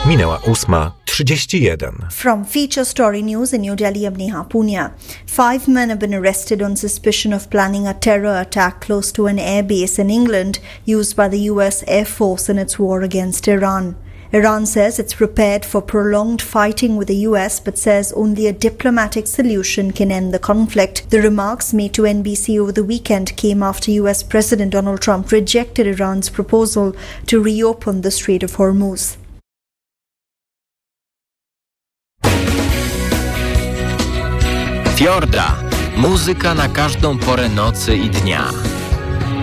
Minęła 8:31. From Feature Story News in New Delhi, I'm Neha Punya. 5 men have been arrested on suspicion of planning a terror attack close to an air base in England used by the US Air Force in its war against Iran. Iran says it's prepared for prolonged fighting with the US but says only a diplomatic solution can end the conflict. The remarks made to NBC over the weekend came after US President Donald Trump rejected Iran's proposal to reopen the Strait of Hormuz. Fiorda. Muzyka na każdą porę nocy i dnia.